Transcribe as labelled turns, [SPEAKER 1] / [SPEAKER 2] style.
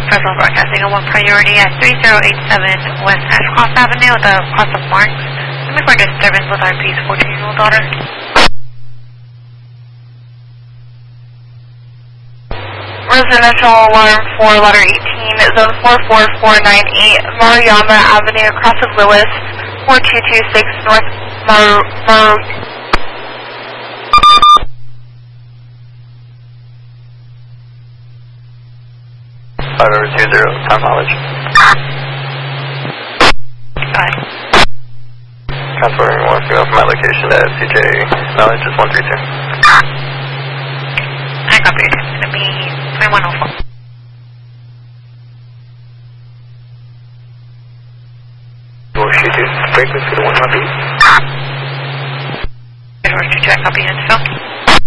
[SPEAKER 1] Fresno Broadcasting on 1 priority at 3087 West Ashcroft Avenue at the Cross of Marks. Looking for disturbance with our Peace 14-year-old daughter.
[SPEAKER 2] Residential alarm for letter 18, zone 44498, Mariama Avenue, across of Lewis, 4226 North Mar...
[SPEAKER 3] 5020, time knowledge.
[SPEAKER 1] Bye.
[SPEAKER 3] Transferring one female from my location at CJ, knowledge is 132.
[SPEAKER 1] I copy it. It's going to be 2104.
[SPEAKER 3] Shoot you. Frequency to 1 beat.
[SPEAKER 1] George 22, I copy info.